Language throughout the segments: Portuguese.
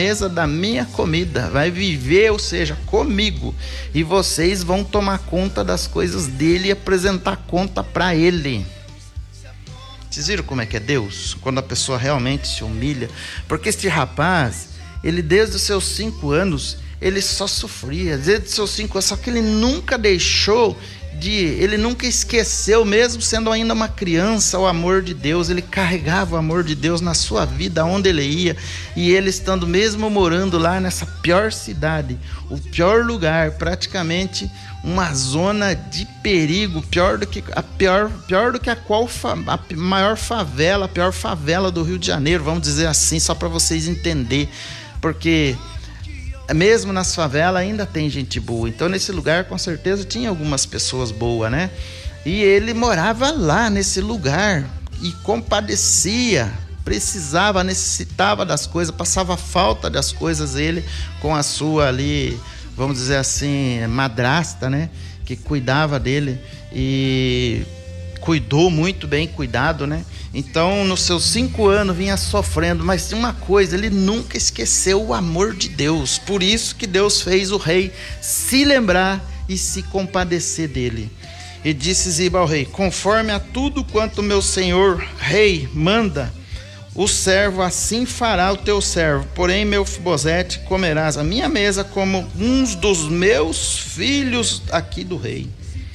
mesa da minha comida, vai viver, ou seja, comigo, e vocês vão tomar conta das coisas dele e apresentar conta para ele. Vocês viram como é que é Deus? Quando a pessoa realmente se humilha. Porque este rapaz, ele desde os seus 5 anos, ele só sofria. Desde os seus 5 anos, só que ele nunca deixou ele nunca esqueceu, mesmo sendo ainda uma criança, o amor de Deus. Ele carregava o amor de Deus na sua vida, onde ele ia. E ele estando mesmo morando lá nessa pior cidade, o pior lugar, praticamente uma zona de perigo, pior do que a maior favela, a pior favela do Rio de Janeiro, vamos dizer assim, só para vocês entenderem, porque mesmo nas favelas ainda tem gente boa. Então nesse lugar com certeza tinha algumas pessoas boas, né? E ele morava lá nesse lugar e compadecia, precisava, necessitava das coisas, passava falta das coisas, ele com a sua ali, vamos dizer assim, madrasta, né? Que cuidava dele e cuidou muito bem, cuidado, né? Então, nos seus 5 anos, vinha sofrendo, mas tem uma coisa, ele nunca esqueceu o amor de Deus. Por isso que Deus fez o rei se lembrar e se compadecer dele. E disse Ziba ao rei: conforme a tudo quanto meu senhor rei manda, o servo assim fará o teu servo. Porém, Mefibosete, comerás a minha mesa como uns dos meus filhos aqui do rei.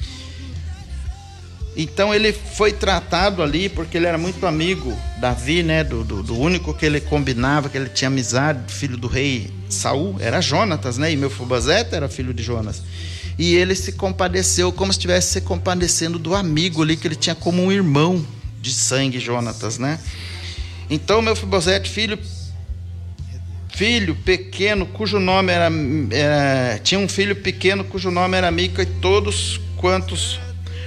Então ele foi tratado ali, porque ele era muito amigo Davi, né? Do único que ele combinava, que ele tinha amizade, filho do rei Saul, era Jonatas, né? E Mefibosete era filho de Jonas. E ele se compadeceu como se estivesse se compadecendo do amigo ali, que ele tinha como um irmão de sangue, Jonatas, né? Então Mefibosete, filho pequeno, cujo nome tinha um filho pequeno cujo nome era Mica, e todos quantos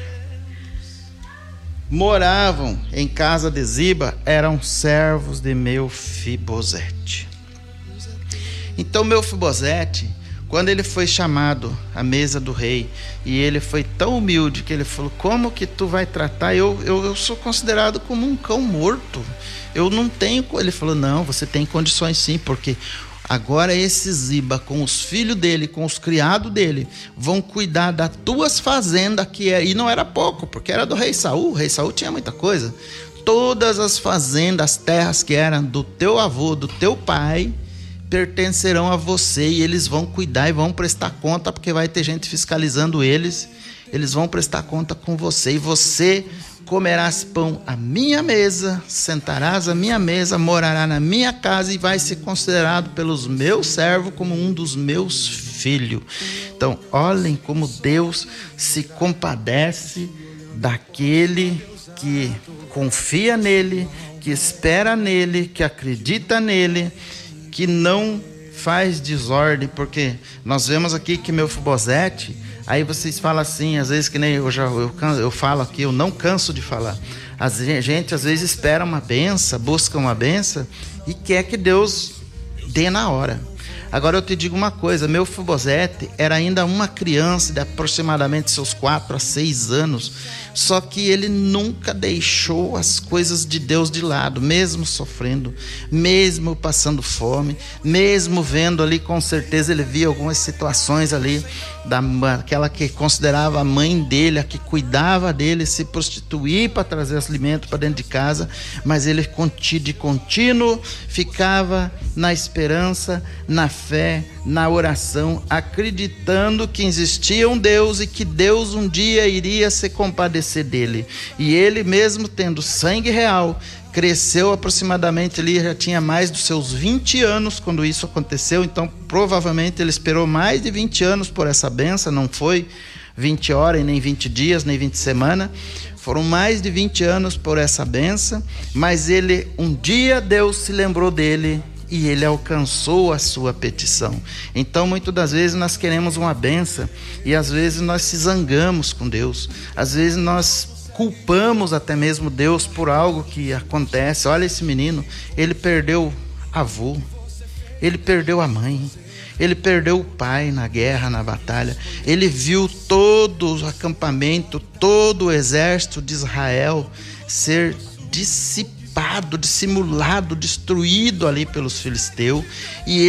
moravam em casa de Ziba eram servos de Mefibosete. Então Mefibosete, quando ele foi chamado à mesa do rei, e ele foi tão humilde que ele falou: como que tu vai tratar? Eu sou considerado como um cão morto, eu não tenho. Ele falou: não, você tem condições sim, porque agora esse Ziba, com os filhos dele, com os criados dele, vão cuidar das tuas fazendas, e não era pouco, porque era do rei Saul. O rei Saul tinha muita coisa. Todas as fazendas, as terras que eram do teu avô, do teu pai, pertencerão a você, e eles vão cuidar e vão prestar conta, porque vai ter gente fiscalizando eles. Eles vão prestar conta com você, e você comerás pão à minha mesa, sentarás à minha mesa, morará na minha casa, e vai ser considerado pelos meus servos como um dos meus filhos. Então, olhem como Deus se compadece daquele que confia nele, que espera nele, que acredita nele, que não faz desordem. Porque nós vemos aqui que Mefibosete, aí vocês falam assim, às vezes, que nem eu falo aqui, eu não canso de falar. A gente às vezes espera uma benção, busca uma benção e quer que Deus dê na hora. Agora eu te digo uma coisa: Mefibosete era ainda uma criança de aproximadamente seus 4 a 6 anos, só que ele nunca deixou as coisas de Deus de lado, mesmo sofrendo, mesmo passando fome, mesmo vendo ali, com certeza ele via algumas situações ali, daquela que considerava a mãe dele, a que cuidava dele, se prostituir para trazer alimento para dentro de casa, mas ele de contínuo ficava na esperança, na fé, na oração, acreditando que existia um Deus e que Deus um dia iria se compadecer dele. E ele, mesmo tendo sangue real, cresceu aproximadamente, ele já tinha mais dos seus 20 anos quando isso aconteceu. Então provavelmente ele esperou mais de 20 anos por essa benção. Não foi 20 horas, nem 20 dias, nem 20 semanas, foram mais de 20 anos por essa benção. Mas ele, um dia Deus se lembrou dele e ele alcançou a sua petição. Então muitas das vezes nós queremos uma benção e às vezes nós se zangamos com Deus, às vezes nós culpamos até mesmo Deus por algo que acontece. Olha esse menino, ele perdeu avô, ele perdeu a mãe, ele perdeu o pai na guerra, na batalha, ele viu todo o acampamento, todo o exército de Israel ser dissipado, dissimulado, destruído ali pelos filisteus, e